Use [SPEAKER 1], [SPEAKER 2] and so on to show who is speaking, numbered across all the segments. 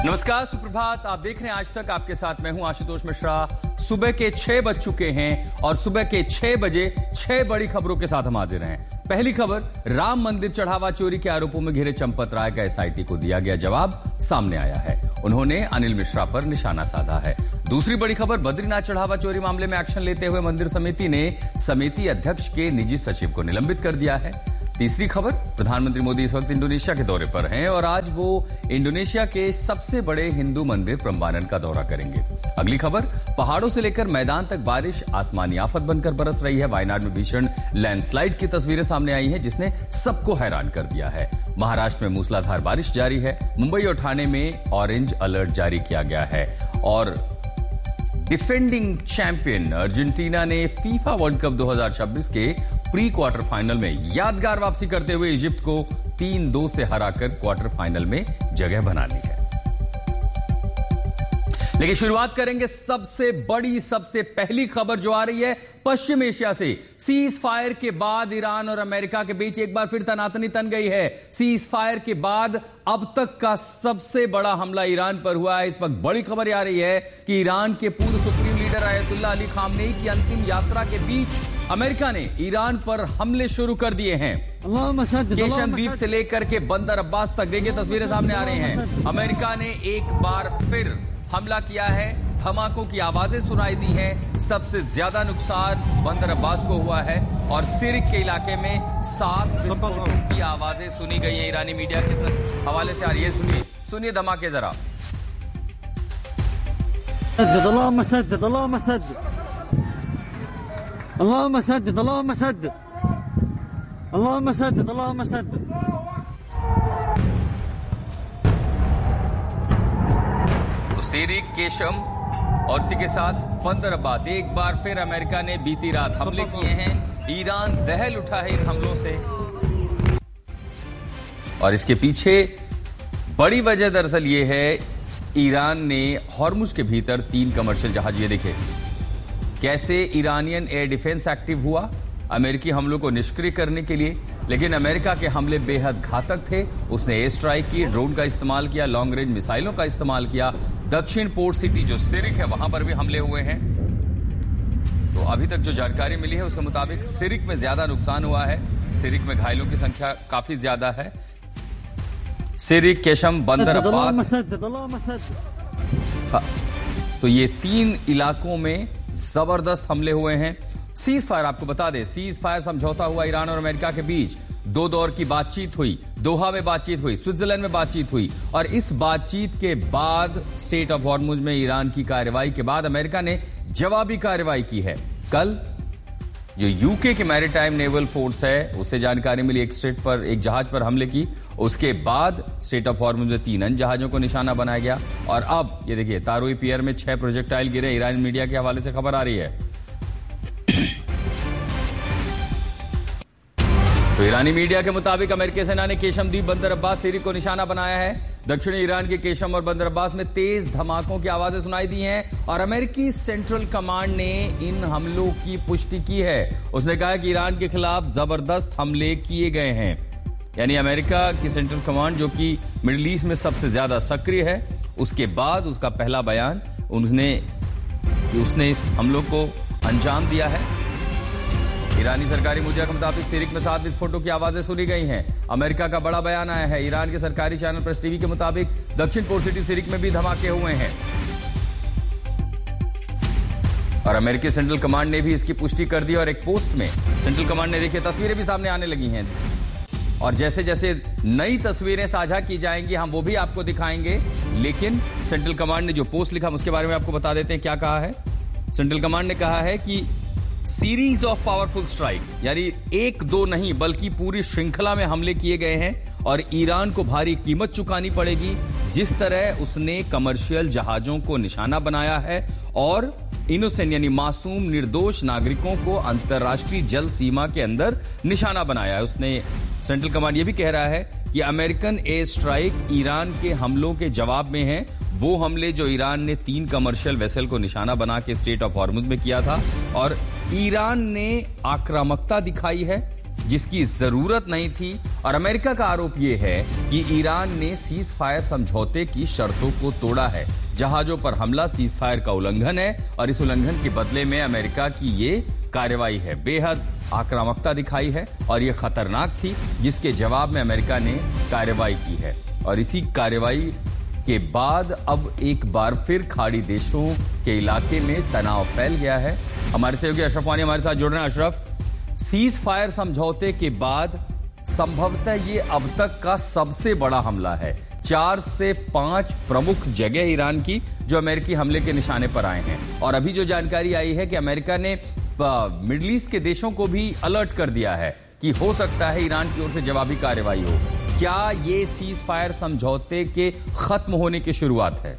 [SPEAKER 1] नमस्कार, सुप्रभात। आप देख रहे हैं आज तक। आपके साथ मैं हूं आशुतोष मिश्रा। सुबह के 6 बज चुके हैं और सुबह के 6 बजे 6 बड़ी खबरों के साथ हम हाजिर हैं। पहली खबर, राम मंदिर चढ़ावा चोरी के आरोपों में घिरे चंपत राय का एसआईटी को दिया गया जवाब सामने आया है। उन्होंने अनिल मिश्रा पर निशाना साधा है। दूसरी बड़ी खबर, बद्रीनाथ चढ़ावा चोरी मामले में एक्शन लेते हुए मंदिर समिति ने समिति अध्यक्ष के निजी सचिव को निलंबित कर दिया है। तीसरी खबर, प्रधानमंत्री मोदी इस वक्त इंडोनेशिया के दौरे पर हैं और आज वो इंडोनेशिया के सबसे बड़े हिंदू मंदिर प्रम्बानन का दौरा करेंगे। अगली खबर, पहाड़ों से लेकर मैदान तक बारिश आसमानी आफत बनकर बरस रही है। वायनाड में भीषण लैंडस्लाइड की तस्वीरें सामने आई हैं जिसने सबको हैरान कर दिया है। महाराष्ट्र में मूसलाधार बारिश जारी है। मुंबई और ठाणे में ऑरेंज अलर्ट जारी किया गया है। और डिफेंडिंग चैंपियन अर्जेंटीना ने फीफा वर्ल्ड कप 2026 के प्री क्वार्टर फाइनल में यादगार वापसी करते हुए इजिप्ट को 3-2 से हराकर क्वार्टर फाइनल में जगह बना ली है। लेकिन शुरुआत करेंगे सबसे बड़ी, सबसे पहली खबर जो आ रही है पश्चिम एशिया से। सीज फायर के बाद ईरान और अमेरिका के बीच एक बार फिर तनातनी तन गई है। सीज फायर के बाद अब तक का सबसे बड़ा हमला ईरान पर हुआ है। इस वक्त बड़ी खबर आ रही है कि ईरान के पूर्व supreme leader Ayatollah Ali Khamenei की अंतिम यात्रा के बीच अमेरिका ने ईरान पर हमले शुरू कर दिए हैं। केशन द्वीप से लेकर के बंदर अब्बास तक देखिए तस्वीरें सामने आ रही हैं। अमेरिका ने एक बार फिर हमला किया है। धमाकों की आवाजें सुनाई दी हैं। सबसे ज्यादा नुकसान बंदर अब्बास को हुआ है और सिरिक के इलाके में 7 विस्फोटों की आवाजें सुनी गई हैं। ईरानी मीडिया के हवाले से आ रही है, सुनिए धमाके जरा।
[SPEAKER 2] اللهم سدد اللهم سدد اللهم سدد اللهم سدد اللهم سدد اللهم سدد।
[SPEAKER 1] सिरिक, केशम और इसी के साथ बंदर अब्बास, एक बार फिर अमेरिका ने बीती रात हमले किए हैं। ईरान दहल उठा है इन हमलों से और इसके पीछे बड़ी वजह दरअसल ये है, ईरान ने हॉर्मुज के भीतर 3 कमर्शियल जहाज, ये देखे कैसे ईरानियन एयर डिफेंस एक्टिव हुआ अमेरिकी हमलों को निष्क्रिय करने के लिए। लेकिन अमेरिका के हमले बेहद घातक थे। उसने एयर स्ट्राइक की, ड्रोन का इस्तेमाल किया, लॉन्ग रेंज मिसाइलों का इस्तेमाल किया। दक्षिण पोर्ट सिटी जो सिरिक है वहां पर भी हमले हुए हैं। तो अभी तक जो जानकारी मिली है उसके मुताबिक सिरिक में ज्यादा नुकसान हुआ है। सिरिक में घायलों की संख्या काफी ज्यादा है। सिरिक, केशम, बंदर अब्बास, तो ये 3 इलाकों में जबरदस्त हमले हुए हैं। सीज फायर, आपको बता दें, सीज फायर समझौता हुआ ईरान और अमेरिका के बीच। 2 दौर की बातचीत हुई, दोहा में बातचीत हुई, स्विट्जरलैंड में बातचीत हुई और इस बातचीत के बाद स्टेट ऑफ हॉर्मुज में ईरान की कार्रवाई के बाद अमेरिका ने जवाबी कार्रवाई की है। कल जो यूके की मैरीटाइम नेवल फोर्स है उसे जानकारी मिली एक जहाज पर हमले की। उसके बाद स्टेट ऑफ हॉर्मुज में 3 अन्य जहाजों को निशाना बनाया गया और अब ये देखिए तारोई पियर में 6 प्रोजेक्टाइल गिरे। ईरानी मीडिया के हवाले से खबर आ रही है। तो ईरानी मीडिया के मुताबिक अमेरिकी सेना ने केशम द्वीप, बंदर अब्बास, सिरिक को निशाना बनाया है। दक्षिणी ईरान के केशम और बंदर अब्बास में तेज धमाकों की आवाजें सुनाई दी हैं और अमेरिकी सेंट्रल कमांड ने इन हमलों की पुष्टि की है। उसने कहा कि ईरान के खिलाफ जबरदस्त हमले किए गए हैं। यानी अमेरिका की सेंट्रल कमांड जो कि मिडिल ईस्ट में सबसे ज्यादा सक्रिय है, उसके बाद उसका पहला बयान उसने इस हमलों को अंजाम दिया है। ईरानी सरकारी मीडिया के मुताबिक सिरिक में 7 विस्फोटों की आवाजें सुनी गई हैं। अमेरिका का बड़ा बयान आया है। ईरान के सरकारी चैनल प्रेस टीवी के मुताबिक दक्षिण पोर्ट सिटी सिरिक में भी धमाके हुए हैं और अमेरिकी सेंट्रल कमांड ने भी इसकी पुष्टि कर दी। और एक पोस्ट में सेंट्रल कमांड ने देखिए तस्वीरें भी सामने आने लगी हैं और जैसे जैसे नई तस्वीरें साझा की जाएंगी हम वो भी आपको दिखाएंगे। लेकिन सेंट्रल कमांड ने जो पोस्ट लिखा उसके बारे में आपको बता देते हैं क्या कहा है। सेंट्रल कमांड ने कहा है कि सीरीज ऑफ पावरफुल स्ट्राइक, यानी 1-2 नहीं बल्कि पूरी श्रृंखला में हमले किए गए हैं और ईरान को भारी कीमत चुकानी पड़ेगी। जिस तरह उसने कमर्शियल जहाजों को निशाना बनाया है और इनोसेंट यानी मासूम निर्दोष नागरिकों को अंतर्राष्ट्रीय जल सीमा के अंदर निशाना बनाया है। उसने सेंट्रल कमांड यह भी कह रहा है कि अमेरिकन एयर स्ट्राइक ईरान के हमलों के जवाब में है। वो हमले जो ईरान ने 3 कमर्शियल वेसल को निशाना बना के स्टेट ऑफ हॉर्मुज में किया था और ईरान ने आक्रामकता दिखाई है जिसकी जरूरत नहीं थी। और अमेरिका का आरोप यह है कि ईरान ने सीज फायर समझौते की शर्तों को तोड़ा है। जहाजों पर हमला सीज फायर का उल्लंघन है और इस उल्लंघन के बदले में अमेरिका की ये कार्रवाई है। बेहद आक्रामकता दिखाई है और यह खतरनाक थी, जिसके जवाब में अमेरिका ने कार्रवाई की है। और इसी कार्रवाई के बाद अब एक बार फिर खाड़ी देशों के इलाके में तनाव फैल गया है। हमारे सहयोगी अशरफ वानी हमारे साथ जुड़ रहे हैं। अशरफ, सीज फायर समझौते के बाद संभवतः ये अब तक का सबसे बड़ा हमला है। 4 से 5 प्रमुख जगह ईरान की जो अमेरिकी हमले के निशाने पर आए हैं। और अभी जो जानकारी आई है कि अमेरिका ने मिडिल ईस्ट के देशों को भी अलर्ट कर दिया है कि हो सकता है ईरान की ओर से जवाबी कार्रवाई हो। क्या ये सीज फायर समझौते के खत्म होने की शुरुआत है?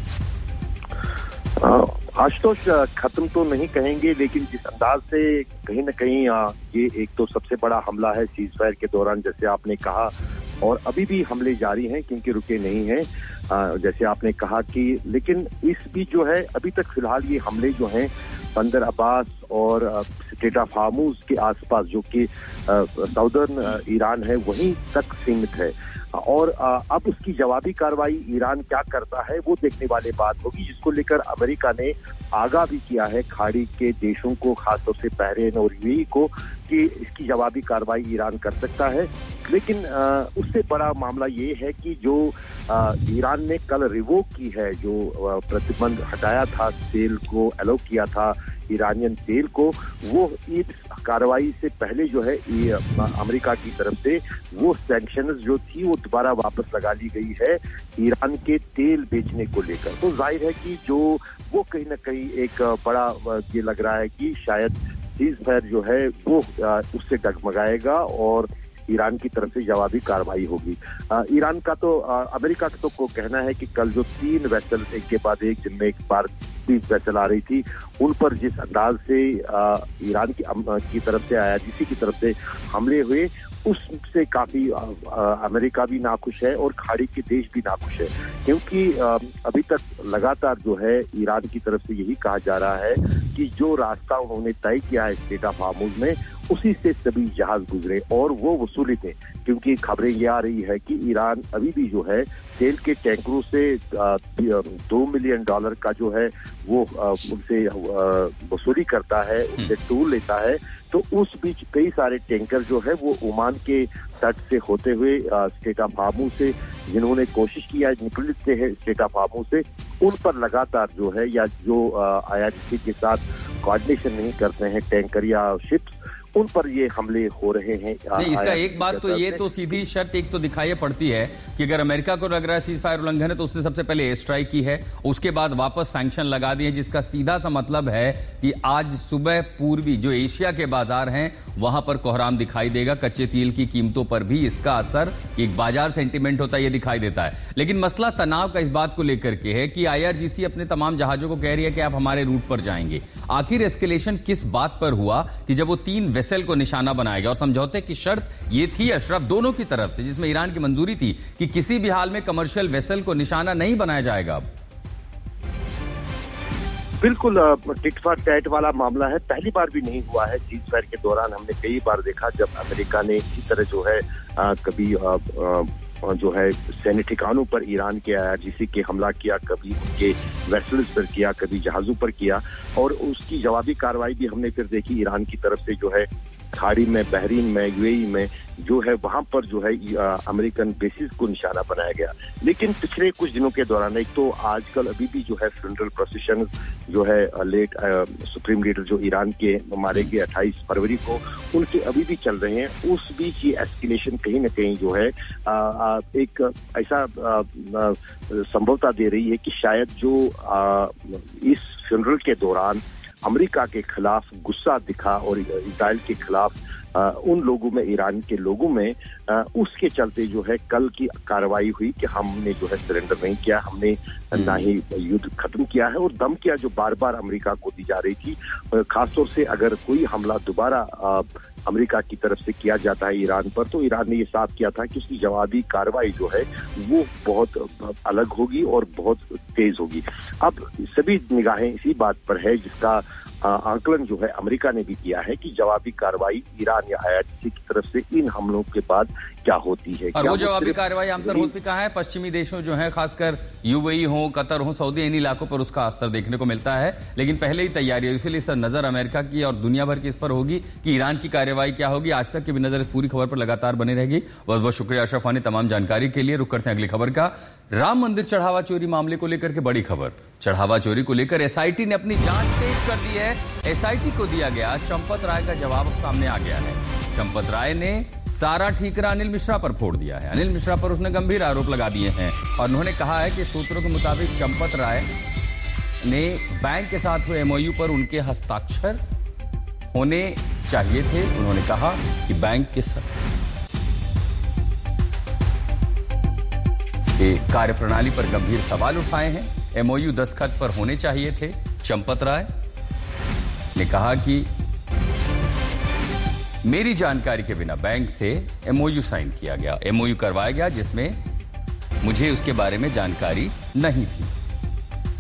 [SPEAKER 3] आशुतोष, खत्म तो नहीं कहेंगे, लेकिन जिस अंदाज से कहीं न कहीं ये एक तो सबसे बड़ा हमला है सीज फायर के दौरान, जैसे आपने कहा, और अभी भी हमले जारी हैं क्योंकि रुके नहीं हैं, जैसे आपने कहा कि, लेकिन इस बीच जो है अभी तक फिलहाल ये हमले जो हैं बंदर अब्बास और स्टेट ऑफ हार्मुज के आसपास, जो कि साउदर्न ईरान है, वहीं तक सीमित है। और अब उसकी जवाबी कार्रवाई ईरान क्या करता है वो देखने वाली बात होगी, जिसको लेकर अमेरिका ने आगाह भी किया है खाड़ी के देशों को, खासतौर से बहरीन और यूएई को, कि इसकी जवाबी कार्रवाई ईरान कर सकता है। लेकिन उससे बड़ा मामला ये है कि जो ईरान ने कल रिवोक की है, जो प्रतिबंध हटाया था, तेल को अलाउ किया था ईरानियन तेल को, वो इस कार्रवाई से पहले जो है अमेरिका की तरफ से वो सैंक्शंस जो थी वो दोबारा वापस लगा ली गई है ईरान के तेल बेचने को लेकर। तो जाहिर है कि जो वो कहीं ना कहीं एक बड़ा ये लग रहा है कि शायद सीज फायर जो है वो उससे डगमगाएगा और ईरान की तरफ से जवाबी कार्रवाई होगी। ईरान का तो अमेरिका का तो कहना है कि कल जो 3 वेसल एक के बाद एक, जिनमें एक बार 30 वेसल आ रही थी, उन पर जिस अंदाज से ईरान की तरफ से IRGC की तरफ से हमले हुए, उससे काफी अमेरिका भी नाखुश है और खाड़ी के देश भी नाखुश है, क्योंकि अभी तक लगातार जो है ईरान की तरफ से यही कहा जा रहा है कि जो रास्ता उन्होंने तय किया है स्टेट ऑफ हार्मुज में, उसी से सभी जहाज गुजरे और वो वसूली थे। क्योंकि खबरें ये आ रही है कि ईरान अभी भी जो है तेल के टैंकरों से $2 मिलियन का जो है वो उनसे वसूली करता है, उनसे टोल लेता है। तो उस बीच कई सारे टैंकर जो है वो ओमान के तट से होते हुए स्टेट ऑफ हार्मुज से, जिन्होंने कोशिश किया निकलते हैं स्टेट ऑफ हार्मुज से, उन पर लगातार जो है, या जो IRGC के साथ कोऑर्डिनेशन नहीं करते हैं टैंकर या शिप्स, उन पर ये हमले हो रहे हैं।
[SPEAKER 1] नहीं, इसका एक बात तो ये तो सीधी शर्त एक तो दिखाई पड़ती है कि अगर अमेरिका को लग रहा है सीज फायर उल्लंघन है तो उसने सबसे पहले एयर स्ट्राइक की है, उसके बाद वापस सैंक्शन लगा दिए, जिसका सीधा सा मतलब है कि आज सुबह पूर्वी जो एशिया के बाजार हैं वहां पर कोहराम दिखाई देगा। कच्चे तेल की कीमतों पर भी इसका असर, एक बाजार सेंटीमेंट होता है, ये दिखाई देता है। लेकिन मसला तनाव का इस बात को लेकर के है कि IRGC अपने तमाम जहाजों को कह रही है कि आप हमारे रूट पर जाएंगे। आखिर एस्केलेशन किस बात पर हुआ कि जब वो 3 वेसल को निशाना बनाया गया? और समझौते की शर्त ये थी अशरफ दोनों की तरफ से, जिसमें ईरान की मंजूरी थी कि किसी भी हाल में कमर्शियल वेसल को निशाना नहीं बनाया जाएगा।
[SPEAKER 3] बिल्कुल टिट फॉर टैट वाला मामला है, पहली बार भी नहीं हुआ है सीज फायर के दौरान। हमने कई बार देखा जब अमेरिका ने इसी तरह जो है कभी जो है सैन्य ठिकानों पर ईरान के IRGC के हमला किया, कभी उनके वेसल्स पर किया, कभी जहाजों पर किया, और उसकी जवाबी कार्रवाई भी हमने फिर देखी ईरान की तरफ से जो है खाड़ी में, बहरीन में, यूएई में जो है वहां पर जो है अमेरिकन बेसिस को निशाना बनाया गया। लेकिन पिछले कुछ दिनों के दौरान, एक तो आजकल अभी भी जो है फ्यूनरल प्रोसेशन जो है लेट सुप्रीम लीडर जो ईरान के मारे गए 28 फरवरी को, उनके अभी भी चल रहे हैं। उस बीच ये एस्केलेशन कहीं ना कहीं जो है एक ऐसा संभवता दे रही है कि शायद जो इस फ्यूनरल के दौरान अमेरिका के खिलाफ गुस्सा दिखा और इजराइल के खिलाफ उन लोगों में, ईरान के लोगों में, उसके चलते जो है कल की कार्रवाई हुई कि हमने जो है सरेंडर नहीं किया, हमने ना ही युद्ध खत्म किया है, और धमकियां जो बार बार अमेरिका को दी जा रही थी, खासतौर से अगर कोई हमला दोबारा अमेरिका की तरफ से किया जाता है ईरान पर, तो ईरान ने ये साफ किया था कि उसकी जवाबी कार्रवाई जो है वो बहुत अलग होगी और बहुत तेज होगी। अब सभी निगाहें इसी बात पर है, जिसका आकलन जो है अमेरिका ने भी किया है कि जवाबी कार्रवाई ईरान या आईआरजीसी की तरफ से इन हमलों के बाद क्या होती है।
[SPEAKER 1] और वो जवाबी कार्रवाई आमतौर होती कहाँ है? पश्चिमी देशों जो है, खासकर यूएई हो, कतर हो, सऊदी, इन इलाकों पर उसका असर देखने को मिलता है। लेकिन पहले ही तैयारी है, इसलिए सर नजर अमेरिका की और दुनिया भर की इस पर होगी कि ईरान की कार्रवाई क्या होगी। आज तक की भी नजर इस पूरी खबर पर लगातार बनी रहेगी। बहुत बहुत शुक्रिया अशरफ खानी तमाम जानकारी के लिए। रुक करते हैं अगली खबर का। राम मंदिर चढ़ावा चोरी मामले को लेकर के बड़ी खबर। चढ़ावा चोरी को लेकर एसआईटी ने अपनी जांच तेज कर दी है। एसआईटी को दिया गया चंपत राय का जवाब अब सामने आ गया है। चंपत राय ने सारा ठीकरा अनिल मिश्रा पर फोड़ दिया है। अनिल मिश्रा पर उसने गंभीर आरोप लगा दिए हैं और उन्होंने कहा है कि सूत्रों के मुताबिक चंपत राय ने बैंक के साथ हुए एमओयू पर उनके हस्ताक्षर होने चाहिए थे। उन्होंने कहा कि बैंक के कार्यप्रणाली पर गंभीर सवाल उठाए हैं। एमओयू दस्तखत पर होने चाहिए थे। चंपत राय ने कहा कि मेरी जानकारी के बिना बैंक से एमओयू साइन किया गया, एमओयू करवाया गया जिसमें मुझे उसके बारे में जानकारी नहीं थी।